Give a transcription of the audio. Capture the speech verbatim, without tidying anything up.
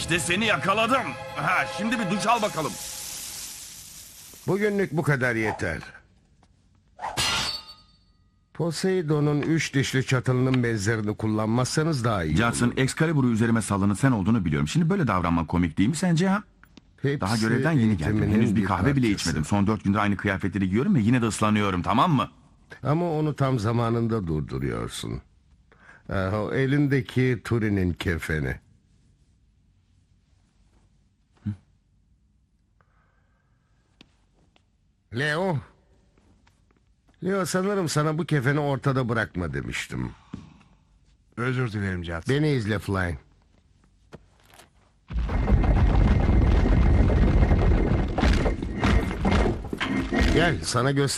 İşte seni yakaladım. Ha, şimdi bir duş al bakalım. Bugünlük bu kadar yeter. Poseidon'un üç dişli çatılının benzerini kullanmazsanız daha iyi Johnson, olur. Excalibur'u üzerime sallanın sen olduğunu biliyorum. Şimdi böyle davranman komik değil mi sence ha? Hepsi Daha görevden yeni geldim. eğitiminin Henüz bir kahve bile parçası. içmedim. Son dört gündür aynı kıyafetleri giyiyorum ve yine de ıslanıyorum, tamam mı? Ama onu tam zamanında durduruyorsun. Ah, o elindeki Turin'in kefeni. Leo. Leo, sanırım sana bu kefeni ortada bırakma demiştim. Özür dilerim Judson. Beni izle Fly. Gel sana göster.